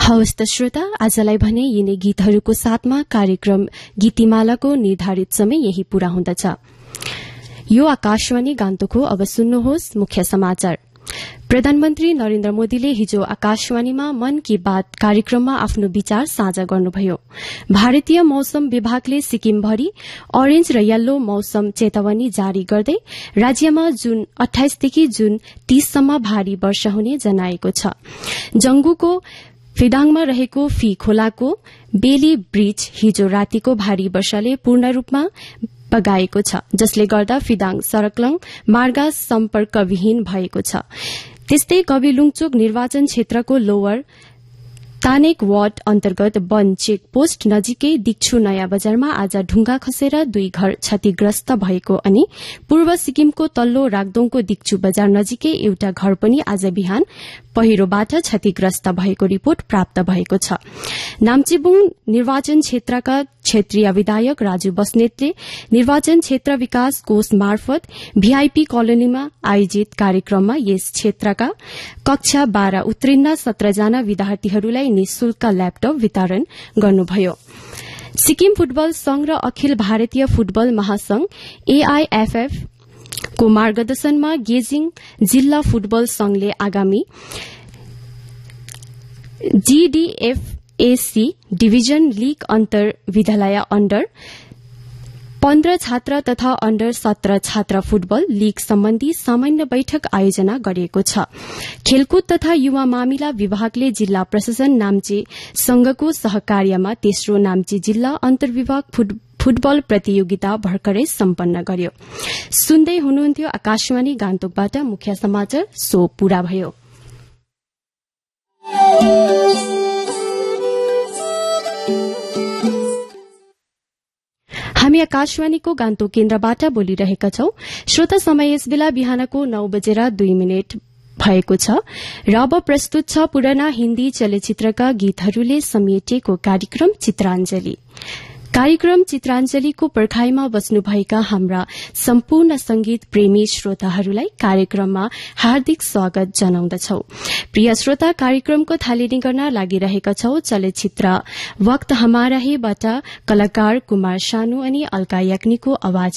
हवस् त श्रोता, आजलाई भने यिनै गीतहरूको साथमा कार्यक्रम गीतिमालाको निर्धारित समय यही पूरा हुँदछ। यो आकाशवाणी गान्तोक हो। अब सुन्नुहोस् मुख्य समाचार। प्रधानमन्त्री नरेन्द्र मोदीले हिजो आकाशवाणीमा मन की बात कार्यक्रममा आफ्नो विचार साझा गर्नुभयो। भारतीय मौसम विभागले सिक्किमभरि अरेन्ज र येल्लो मौसम चेतावनी जारी गर्दै राज्यमा जुन 28 देखि जुन 30 सम्म भारी वर्षा हुने जनाएको छ। जंगुको फिदाङमा रहेको फी खोलाको बेली ब्रिज हिजो रातिको भारी वर्षाले पूर्ण रूपमा बगाएको छ, जसले गर्दा फिदाङ सरकलङ मार्ग सम्पर्कविहीन भएको छ। त्यस्तै कविलुङचोक निर्वाचन क्षेत्रको लोवर तानेक वार्ड अन्तर्गत वन चेक पोस्ट नजिकै दिक्छु नयाँ बजारमा आज ढुंगा खसेर 2 घर क्षतिग्रस्त भएको अनि पूर्व सिक्किमको तल्लो रागदोङको दिक्छु बजार नजिकै एउटा घर पनि आज बिहान पहिरोबाट क्षतिग्रस्त भएको रिपोर्ट प्राप्त भएको छ। नाम्चेबुङ निर्वाचन क्षेत्रका क्षेत्रीय विधायक राजू बस्नेतले निर्वाचन क्षेत्र विकास कोष मार्फत भीआईपी कलोनीमा आयोजित कार्यक्रममा यस क्षेत्रका कक्षा 12 उत्तीर्ण 17 जना विद्यार्थीहरूलाई निशुल्क ल्यापटप वितरण गर्नुभयो। सिक्किम फुटबल संघ र अखिल भारतीय फुटबल महासंघ एआईएफएफ को मार्गदर्शनमा गेजिङ जिल्ला फुटबल संघले आगामी जीडीएफएसी डिभिजन लीग अन्तर विद्यालय अन्डर 15 छात्र तथा अन्डर 17 छात्र फुटबल लीग सम्बन्धी सामान्य बैठक आयोजना गरिएको छ। खेलकुद तथा युवा मामिला विभागले जिल्ला प्रशासन नाम्चे संघको सहकार्यमा तेस्रो नाम्चे जिल्ला अन्तर्विभाग फुटबल प्रतियोगिता भर्खरै सम्पन्न गर्यो। सुन्दै हुनुहुन्थ्यो आकाशवाणी गान्तोकबाट मुख्य समाचार। सो पूरा भयो। हामी आकाशवाणीको गान्तोक केन्द्रबाट बोलिरहेका छौं। श्रोता, समय यस बेला बिहानको 9:02 भएको छ र अब प्रस्तुत छ पुराना हिन्दी चलचित्रका गीतहरूले समेटिएको कार्यक्रम चित्राञ्जली। कार्यक्रम चित्राञ्जलीको पर्खाइमा बस्नुभएका हाम्रा सम्पूर्ण संगीत प्रेमी श्रोताहरूलाई कार्यक्रममा हार्दिक स्वागत जनाउँदछौ। प्रिय श्रोता, कार्यक्रमको थालनी गर्न लागिरहेका छौं चलचित्र वक्त हमारा हेबाट कलाकार कुमार सानु अनि अल्का याग्निकको आवाज